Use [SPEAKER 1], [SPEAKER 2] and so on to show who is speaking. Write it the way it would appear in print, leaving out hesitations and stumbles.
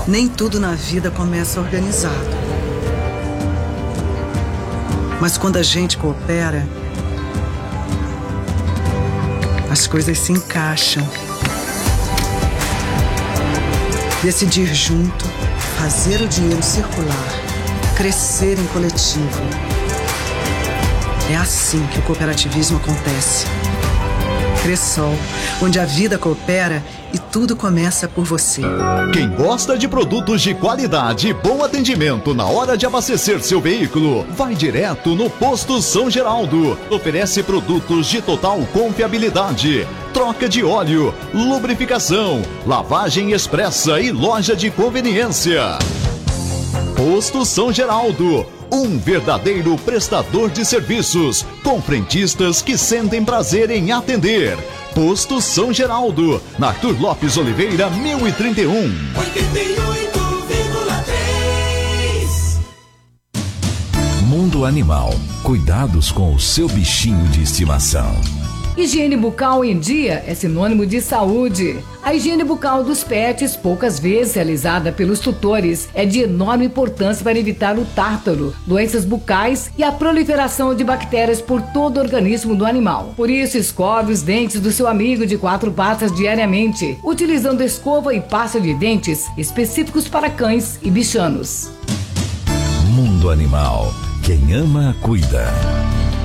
[SPEAKER 1] Nem tudo na vida começa organizado. Mas quando a gente coopera, as coisas se encaixam. Decidir junto, fazer o dinheiro circular, crescer em coletivo. É assim que o cooperativismo acontece. Cressol, onde a vida coopera e tudo começa por você.
[SPEAKER 2] Quem gosta de produtos de qualidade e bom atendimento na hora de abastecer seu veículo, vai direto no Posto São Geraldo. Oferece produtos de total confiabilidade, troca de óleo, lubrificação, lavagem expressa e loja de conveniência. Posto São Geraldo, um verdadeiro prestador de serviços, com frentistas que sentem prazer em atender. Posto São Geraldo, na Arthur Lopes Oliveira, 1031.
[SPEAKER 3] 88,3. Mundo Animal. Cuidados com o seu bichinho de estimação.
[SPEAKER 4] Higiene bucal em dia é sinônimo de saúde. A higiene bucal dos pets, poucas vezes realizada pelos tutores, é de enorme importância para evitar o tártaro, doenças bucais e a proliferação de bactérias por todo o organismo do animal. Por isso, escove os dentes do seu amigo de 4 patas diariamente, utilizando escova e pasta de dentes específicos para cães e bichanos.
[SPEAKER 3] Mundo Animal. Quem ama, cuida.